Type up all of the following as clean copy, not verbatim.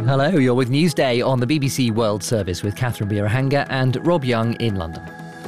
Hello, you're with Newsday on the BBC World Service with Catherine Birahanga and Rob Young in London.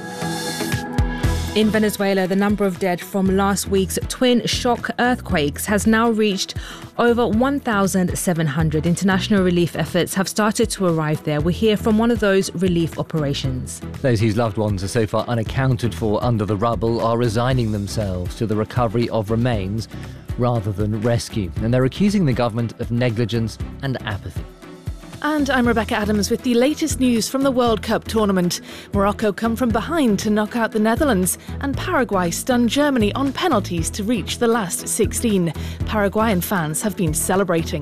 In Venezuela, the number of dead from last week's twin shock earthquakes has now reached over 1,700. International relief efforts have started to arrive there. We hear from one of those relief operations. Those whose loved ones are so far unaccounted for under the rubble are resigning themselves to the recovery of remains rather than rescue, and they're accusing the government of negligence and apathy. And I'm Rebecca Adams with the latest news from the World Cup tournament. Morocco come from behind to knock out the Netherlands, and Paraguay stun Germany on penalties to reach the last 16. Paraguayan fans have been celebrating.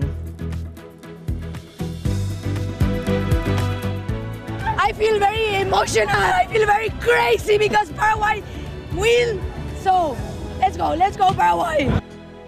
I feel very emotional, I feel very crazy because Paraguay win. So let's go Paraguay.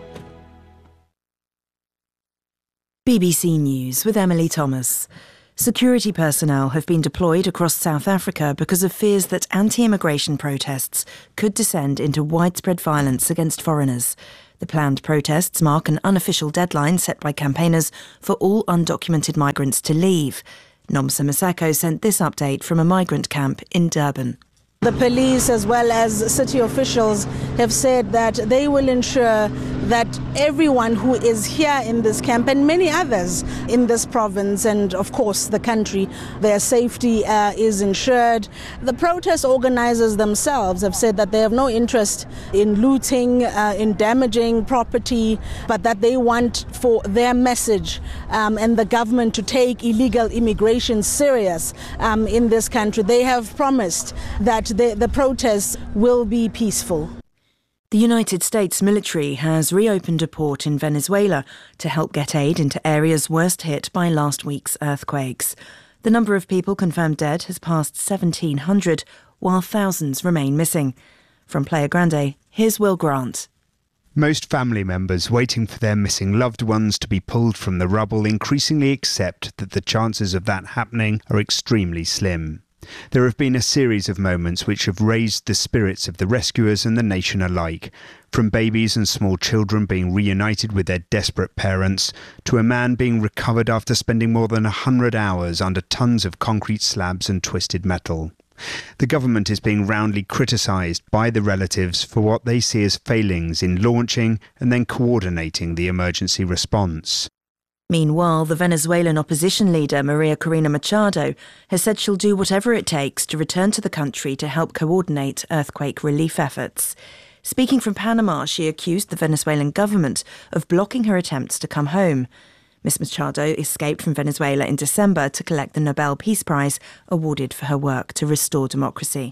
BBC News with Emily Thomas. Security personnel have been deployed across South Africa because of fears that anti-immigration protests could descend into widespread violence against foreigners. The planned protests mark an unofficial deadline set by campaigners for all undocumented migrants to leave. Nomsa Maseko sent this update from a migrant camp in Durban. The police as well as city officials have said that they will ensure that everyone who is here in this camp and many others in this province and of course the country, their safety is ensured. The protest organizers themselves have said that they have no interest in looting, in damaging property, but that they want for their message and the government to take illegal immigration serious in this country. They have promised that the protests will be peaceful. The United States military has reopened a port in Venezuela to help get aid into areas worst hit by last week's earthquakes. The number of people confirmed dead has passed 1,700, while thousands remain missing. From Playa Grande, here's Will Grant. Most family members waiting for their missing loved ones to be pulled from the rubble increasingly accept that the chances of that happening are extremely slim. There have been a series of moments which have raised the spirits of the rescuers and the nation alike, from babies and small children being reunited with their desperate parents, to a man being recovered after spending more than 100 hours under tons of concrete slabs and twisted metal. The government is being roundly criticised by the relatives for what they see as failings in launching and then coordinating the emergency response. Meanwhile, the Venezuelan opposition leader Maria Corina Machado has said she'll do whatever it takes to return to the country to help coordinate earthquake relief efforts. Speaking from Panama, she accused the Venezuelan government of blocking her attempts to come home. Ms. Machado escaped from Venezuela in December to collect the Nobel Peace Prize awarded for her work to restore democracy.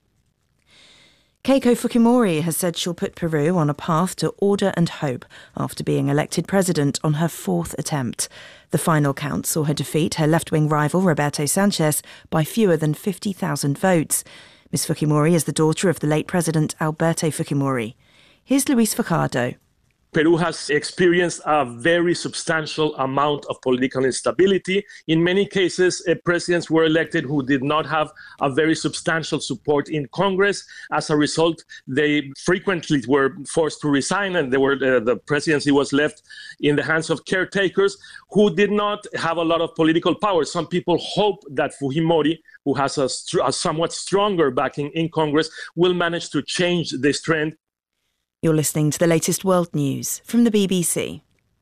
Keiko Fujimori has said she'll put Peru on a path to order and hope after being elected president on her fourth attempt. The final count saw her defeat her left-wing rival Roberto Sanchez by fewer than 50,000 votes. Ms. Fujimori is the daughter of the late president Alberto Fujimori. Here's Luis Fajardo. Peru has experienced a very substantial amount of political instability. In many cases, presidents were elected who did not have a very substantial support in Congress. As a result, they frequently were forced to resign, and the presidency was left in the hands of caretakers who did not have a lot of political power. Some people hope that Fujimori, who has a somewhat stronger backing in Congress, will manage to change this trend. You're listening to the latest world news from the BBC.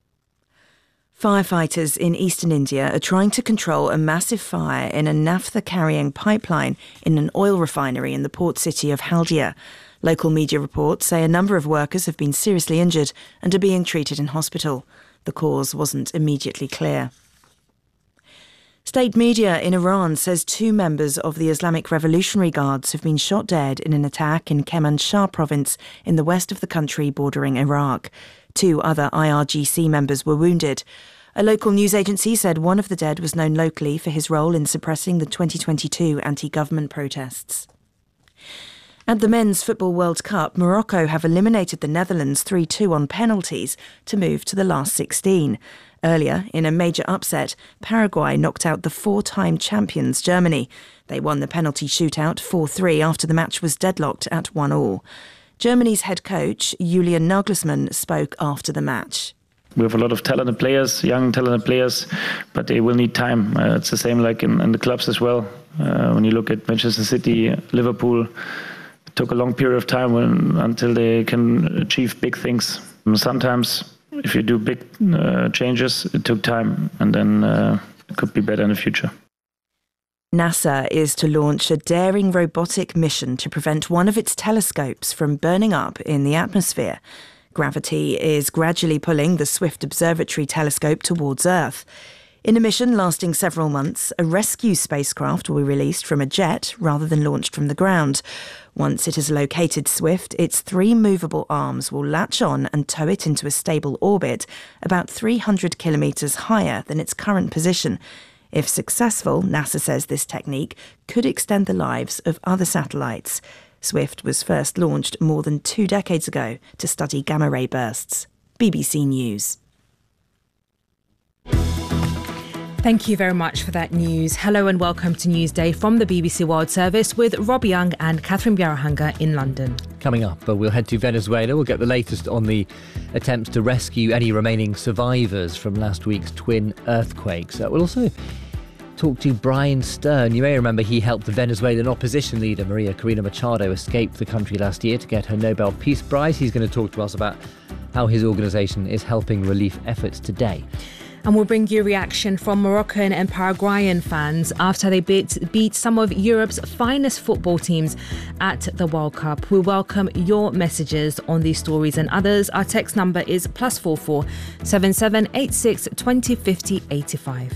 Firefighters in eastern India are trying to control a massive fire in a naphtha-carrying pipeline in an oil refinery in the port city of Haldia. Local media reports say a number of workers have been seriously injured and are being treated in hospital. The cause wasn't immediately clear. State media in Iran says 2 members of the Islamic Revolutionary Guards have been shot dead in an attack in Kermanshah province in the west of the country bordering Iraq. 2 other IRGC members were wounded. A local news agency said one of the dead was known locally for his role in suppressing the 2022 anti-government protests. At the Men's Football World Cup, Morocco have eliminated the Netherlands 3-2 on penalties to move to the last 16. Earlier, in a major upset, Paraguay knocked out the 4-time champions Germany. They won the penalty shootout 4-3 after the match was deadlocked at 1-1. Germany's head coach, Julian Nagelsmann, spoke after the match. We have a lot of talented players, young talented players, but they will need time. It's the same like in the clubs as well. When you look at Manchester City, Liverpool, it took a long period of time until they can achieve big things. Sometimes if you do big changes, it took time, and then it could be better in the future. NASA is to launch a daring robotic mission to prevent one of its telescopes from burning up in the atmosphere. Gravity is gradually pulling the Swift Observatory telescope towards Earth. In a mission lasting several months, a rescue spacecraft will be released from a jet rather than launched from the ground. Once it has located Swift, its 3 movable arms will latch on and tow it into a stable orbit about 300 kilometres higher than its current position. If successful, NASA says this technique could extend the lives of other satellites. Swift was first launched more than 2 decades ago to study gamma-ray bursts. BBC News. Thank you very much for that news. Hello and welcome to Newsday from the BBC World Service with Rob Young and Catherine Biarahanga in London. Coming up, we'll head to Venezuela. We'll get the latest on the attempts to rescue any remaining survivors from last week's twin earthquakes. We'll also talk to Brian Stern. You may remember he helped the Venezuelan opposition leader Maria Corina Machado escape the country last year to get her Nobel Peace Prize. He's going to talk to us about how his organisation is helping relief efforts today. And we'll bring you reaction from Moroccan and Paraguayan fans after they beat some of Europe's finest football teams at the World Cup. We welcome your messages on these stories and others. Our text number is +44 7786 2050 85.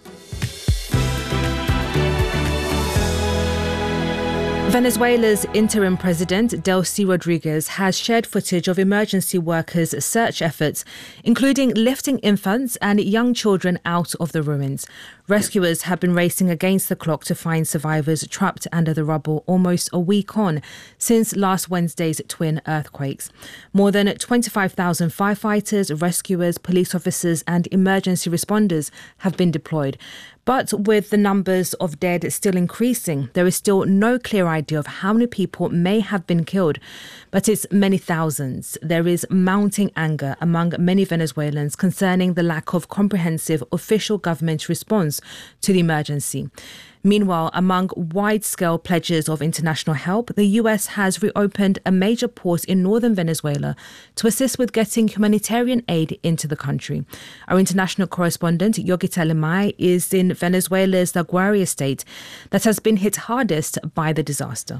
Venezuela's interim president, Delcy Rodriguez, has shared footage of emergency workers' search efforts, including lifting infants and young children out of the ruins. Rescuers have been racing against the clock to find survivors trapped under the rubble almost a week on since last Wednesday's twin earthquakes. More than 25,000 firefighters, rescuers, police officers and emergency responders have been deployed. But with the numbers of dead still increasing, there is still no clear idea of how many people may have been killed. But it's many thousands. There is mounting anger among many Venezuelans concerning the lack of comprehensive official government response to the emergency. Meanwhile, among wide-scale pledges of international help, the US has reopened a major port in northern Venezuela to assist with getting humanitarian aid into the country. Our international correspondent, Yogita Lemay, is in Venezuela's La Guaira state that has been hit hardest by the disaster.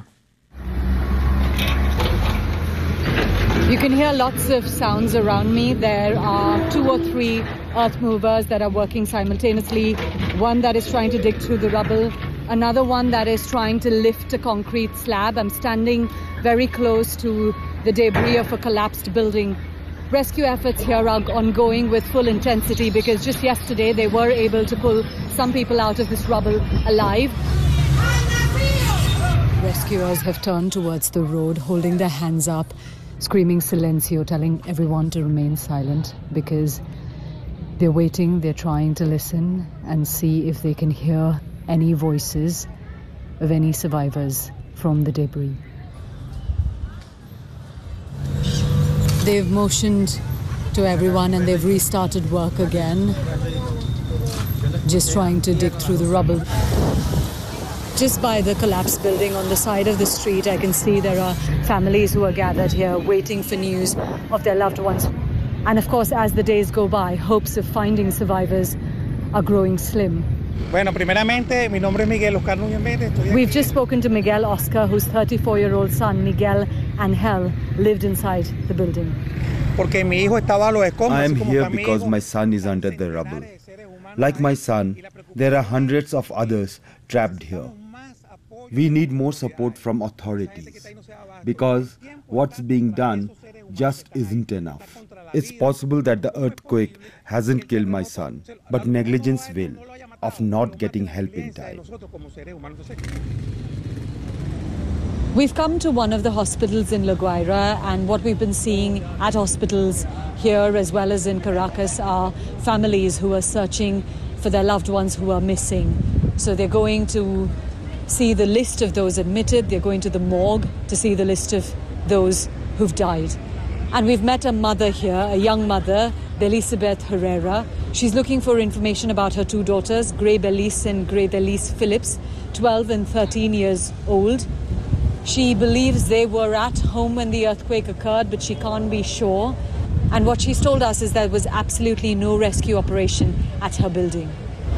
You can hear lots of sounds around me. There are 2 or 3 earth movers that are working simultaneously. One that is trying to dig through the rubble. Another one that is trying to lift a concrete slab. I'm standing very close to the debris of a collapsed building. Rescue efforts here are ongoing with full intensity because just yesterday they were able to pull some people out of this rubble alive. Rescuers have turned towards the road, holding their hands up, screaming silencio, telling everyone to remain silent because they're waiting, they're trying to listen and see if they can hear any voices of any survivors from the debris. They've motioned to everyone and they've restarted work again, just trying to dig through the rubble. Just by the collapsed building on the side of the street, I can see there are families who are gathered here waiting for news of their loved ones. And of course, as the days go by, hopes of finding survivors are growing slim. We've just spoken to Miguel Oscar, whose 34-year-old son, Miguel Angel, lived inside the building. I am here because my son is under the rubble. Like my son, there are hundreds of others trapped here. We need more support from authorities because what's being done just isn't enough. It's possible that the earthquake hasn't killed my son, but negligence will, of not getting help in time. We've come to one of the hospitals in La Guaira, and what we've been seeing at hospitals here as well as in Caracas are families who are searching for their loved ones who are missing. So they're going to see the list of those admitted, they're going to the morgue to see the list of those who've died. And we've met a mother here, a young mother Belisabeth Herrera. She's looking for information about her two daughters, Gray Belis and Gray Belis Phillips, 12 and 13 years old. She believes they were at home when the earthquake occurred, but she can't be sure. And what she's told us is there was absolutely no rescue operation at her building.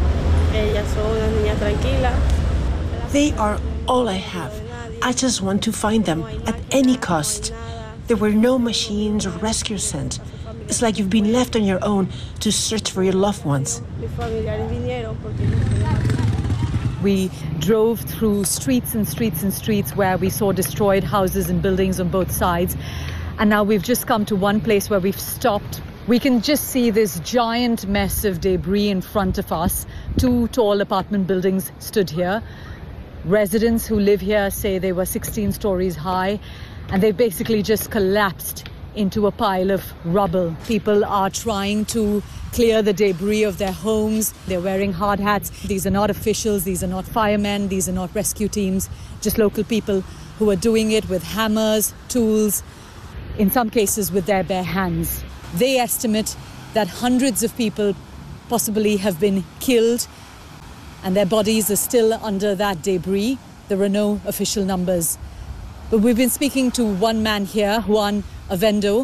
They are all I have. I just want to find them at any cost. There were no machines or rescuers sent. It's like you've been left on your own to search for your loved ones. We drove through streets and streets and streets where we saw destroyed houses and buildings on both sides. And now we've just come to one place where we've stopped. We can just see this giant mess of debris in front of us. Two tall apartment buildings stood here. Residents who live here say they were 16 stories high, and they basically just collapsed into a pile of rubble. People are trying to clear the debris of their homes. They're wearing hard hats. These are not officials, these are not firemen, these are not rescue teams, just local people who are doing it with hammers, tools, in some cases with their bare hands. They estimate that hundreds of people possibly have been killed, and their bodies are still under that debris. There are no official numbers. But we've been speaking to one man here, Juan Avendo,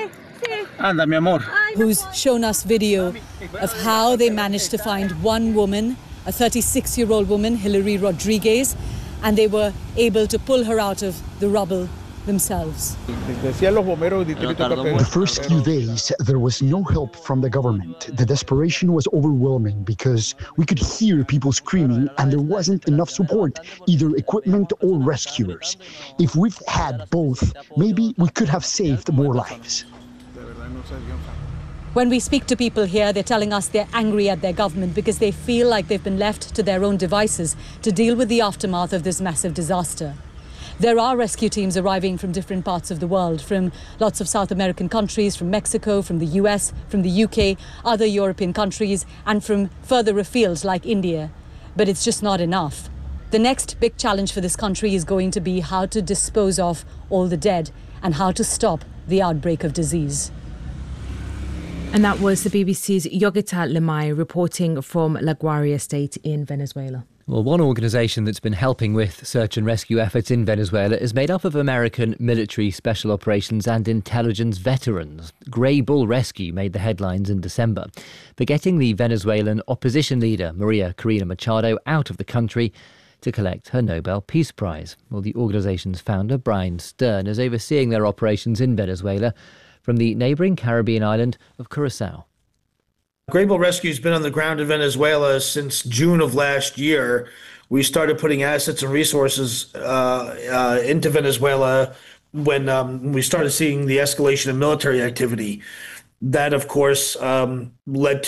who's shown us video of how they managed to find one woman, a 36-year-old woman, Hilary Rodriguez, and they were able to pull her out of the rubble themselves. The first few days, there was no help from the government. The desperation was overwhelming because we could hear people screaming and there wasn't enough support, either equipment or rescuers. If we'd had both, maybe we could have saved more lives. When we speak to people here, they're telling us they're angry at their government because they feel like they've been left to their own devices to deal with the aftermath of this massive disaster. There are rescue teams arriving from different parts of the world, from lots of South American countries, from Mexico, from the US, from the UK, other European countries, and from further afield like India. But it's just not enough. The next big challenge for this country is going to be how to dispose of all the dead and how to stop the outbreak of disease. And that was the BBC's Yogita Lemay reporting from La Guaria State in Venezuela. Well, one organisation that's been helping with search and rescue efforts in Venezuela is made up of American military special operations and intelligence veterans. Grey Bull Rescue made the headlines in December for getting the Venezuelan opposition leader, Maria Corina Machado, out of the country to collect her Nobel Peace Prize. Well, the organisation's founder, Brian Stern, is overseeing their operations in Venezuela from the neighbouring Caribbean island of Curacao. Grey Bull Rescue's been on the ground in Venezuela since June of last year. We started putting assets and resources into Venezuela when we started seeing the escalation of military activity. That, of course, led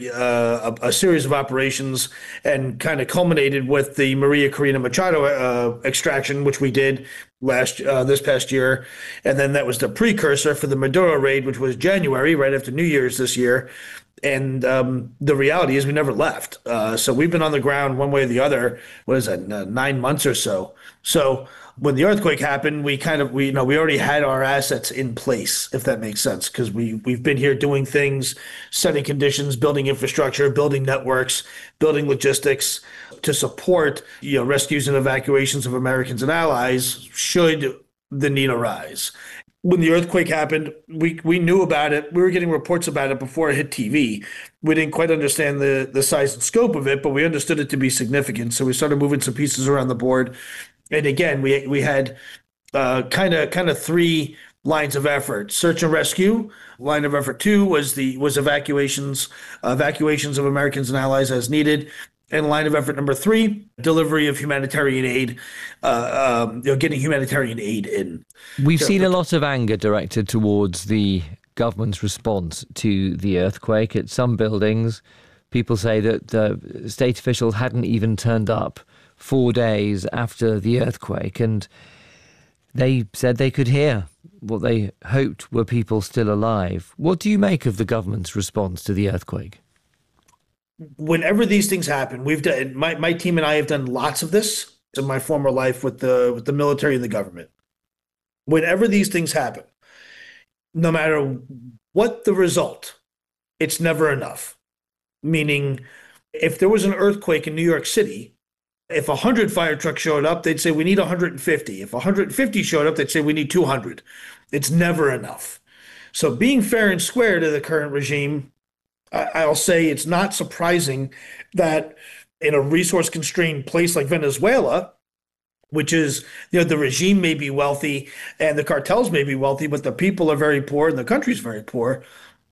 to a series of operations and kind of culminated with the Maria Corina Machado extraction, which we did this past year. And then that was the precursor for the Maduro raid, which was January, right after New Year's this year. And the reality is we never left. So we've been on the ground one way or the other. What is that, 9 months or so? So when the earthquake happened, we already had our assets in place, if that makes sense, because we've been here doing things, setting conditions, building infrastructure, building networks, building logistics to support rescues and evacuations of Americans and allies should the need arise. When the earthquake happened, we knew about it. We were getting reports about it before it hit TV. We didn't quite understand the size and scope of it, but we understood it to be significant. So we started moving some pieces around the board. And again, we had kind of three lines of effort. Search and rescue. Line of effort 2 was evacuations of Americans and allies as needed. And line of effort number 3, delivery of humanitarian aid, getting humanitarian aid in. We've seen a lot of anger directed towards the government's response to the earthquake. At some buildings, people say that the state officials hadn't even turned up 4 days after the earthquake, and they said they could hear what they hoped were people still alive. What do you make of the government's response to the earthquake? Whenever these things happen, we've done. My team and I have done lots of this in my former life with the military and the government. Whenever these things happen, no matter what the result, it's never enough. Meaning, if there was an earthquake in New York City, if 100 fire trucks showed up, they'd say we need 150. If 150 showed up, they'd say we need 200. It's never enough. So being fair and square to the current regime, I'll say it's not surprising that in a resource-constrained place like Venezuela, which is, the regime may be wealthy and the cartels may be wealthy, but the people are very poor and the country's very poor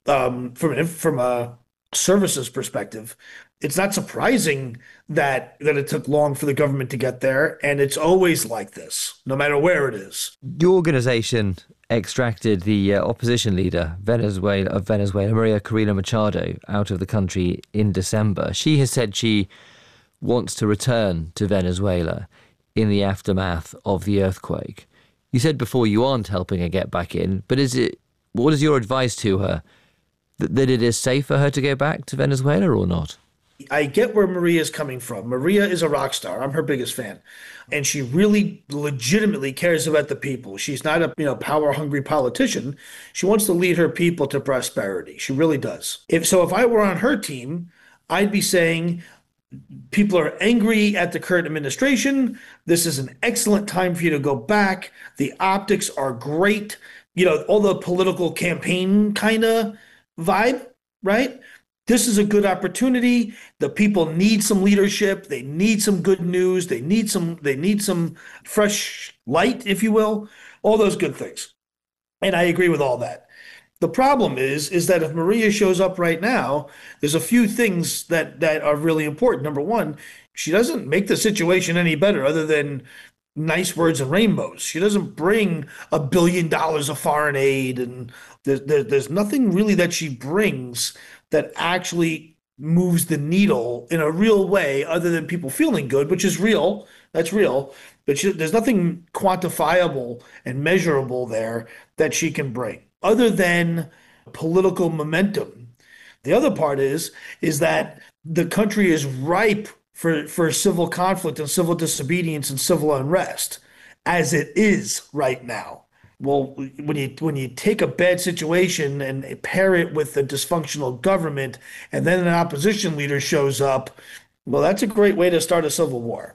from a services perspective. It's not surprising that it took long for the government to get there, and it's always like this, no matter where it is. Your organization extracted the opposition leader of Venezuela, Maria Corina Machado, out of the country in December. She has said she wants to return to Venezuela in the aftermath of the earthquake. You said before you aren't helping her get back in, but what is your advice to her? That it is safe for her to go back to Venezuela or not? I get where Maria is coming from. Maria is a rock star. I'm her biggest fan. And she really legitimately cares about the people. She's not a power-hungry politician. She wants to lead her people to prosperity. She really does. If I were on her team, I'd be saying, people are angry at the current administration. This is an excellent time for you to go back. The optics are great. All the political campaign kind of vibe, right? This is a good opportunity. The people need some leadership. They need some good news. They need some fresh light, if you will, all those good things. And I agree with all that. The problem is that if Maria shows up right now, there's a few things that are really important. Number one, she doesn't make the situation any better other than nice words and rainbows. She doesn't bring $1 billion of foreign aid, and there's nothing really that she brings that actually moves the needle in a real way other than people feeling good, which is real. That's real. But there's nothing quantifiable and measurable there that she can bring other than political momentum. The other part is that the country is ripe for civil conflict and civil disobedience and civil unrest, as it is right now. Well, when you take a bad situation and pair it with a dysfunctional government, and then an opposition leader shows up, well, that's a great way to start a civil war.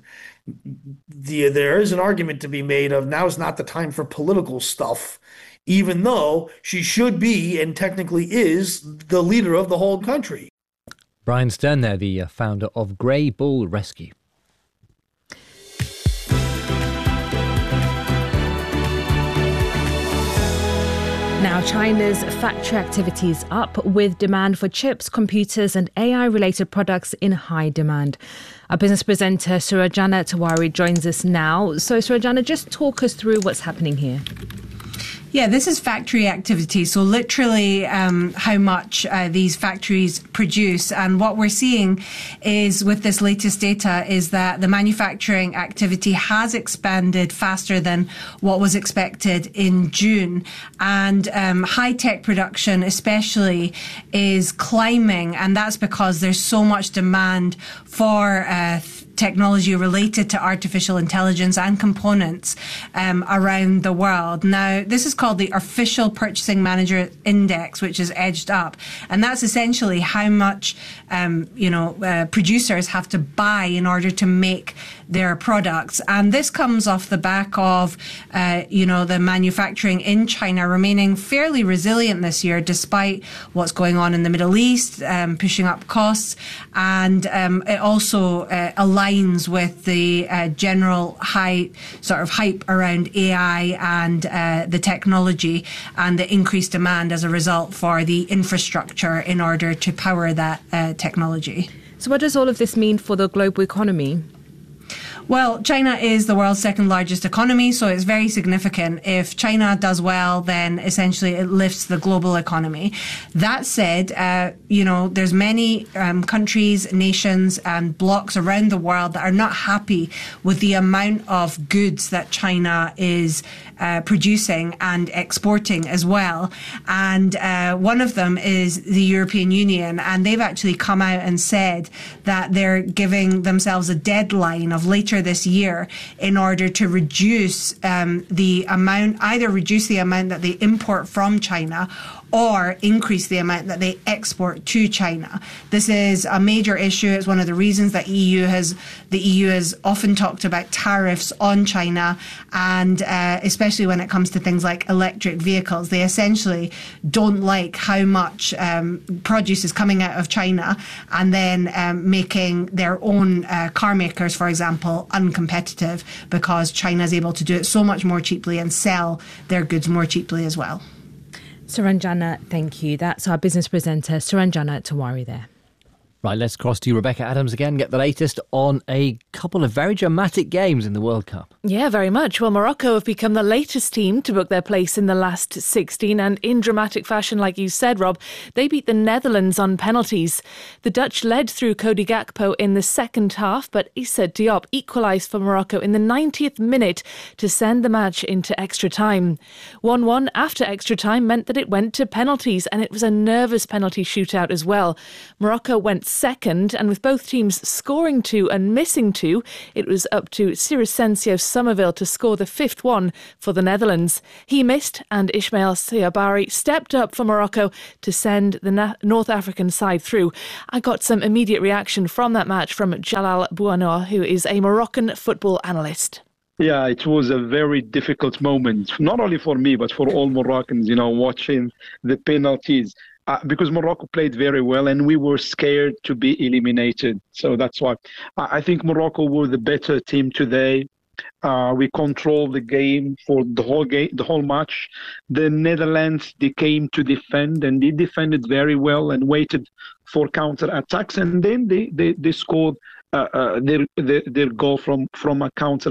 There is an argument to be made of now is not the time for political stuff, even though she should be and technically is the leader of the whole country. Brian Stern there, the founder of Grey Bull Rescue. Now, China's factory activity is up, with demand for chips, computers and AI-related products in high demand. Our business presenter, Surajana Tewari, joins us now. So, Surajana, just talk us through what's happening here. Yeah, this is factory activity. So literally how much these factories produce. And what we're seeing is with this latest data is that the manufacturing activity has expanded faster than what was expected in June. And high-tech production especially is climbing. And that's because there's so much demand for technology related to artificial intelligence and components around the world. Now, this is called the Official Purchasing Manager Index, which is edged up. And that's essentially how much, producers have to buy in order to make their products. And this comes off the back of, the manufacturing in China remaining fairly resilient this year, despite what's going on in the Middle East, pushing up costs. And it also aligns with the general hype around AI and the technology and the increased demand as a result for the infrastructure in order to power that technology. So what does all of this mean for the global economy? Well, China is the world's second largest economy, so it's very significant. If China does well, then essentially it lifts the global economy. That said, there's many countries, nations and blocs around the world that are not happy with the amount of goods that China is producing and exporting as well. And one of them is the European Union. And they've actually come out and said that they're giving themselves a deadline of later this year in order to reduce the amount that they import from China, or increase the amount that they export to China. This is a major issue. It's one of the reasons that the EU has often talked about tariffs on China, and especially when it comes to things like electric vehicles. They essentially don't like how much produce is coming out of China and then making their own car makers, for example, uncompetitive, because China is able to do it so much more cheaply and sell their goods more cheaply as well. Suranjana, thank you. That's our business presenter, Suranjana Tewari there. Right, let's cross to Rebecca Adams again, get the latest on a couple of very dramatic games in the World Cup. Yeah, very much. Well, Morocco have become the latest team to book their place in the last 16, and in dramatic fashion, like you said, Rob, they beat the Netherlands on penalties. The Dutch led through Cody Gakpo in the second half, but Issa Diop equalised for Morocco in the 90th minute to send the match into extra time. 1-1 after extra time meant that it went to penalties, and it was a nervous penalty shootout as well. Morocco went second, and with both teams scoring 2 and missing 2, it was up to Ciricencio Somerville to score the 5th one for the Netherlands. He missed, and Ismail Siabari stepped up for Morocco to send the North African side through. I got some immediate reaction from that match from Jalal Bouanour, who is a Moroccan football analyst. Yeah, it was a very difficult moment, not only for me, but for all Moroccans, watching the penalties. Because Morocco played very well and we were scared to be eliminated. So that's why I think Morocco were the better team today. We controlled the game for the whole match. The Netherlands, they came to defend, and they defended very well and waited for counter attacks, and then they scored their goal from a counter